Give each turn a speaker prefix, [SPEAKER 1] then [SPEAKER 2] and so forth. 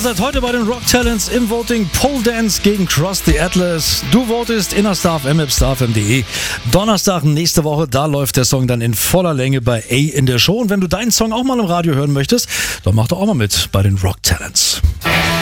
[SPEAKER 1] seit heute bei den Rock Talents im Voting Pole Dance gegen Cross the Atlas. Du votest innerstar.fm, starfm.de. Donnerstag nächste Woche, da läuft der Song dann in voller Länge bei A in der Show. Und wenn du deinen Song auch mal im Radio hören möchtest, dann mach doch auch mal mit bei den Rock Talents.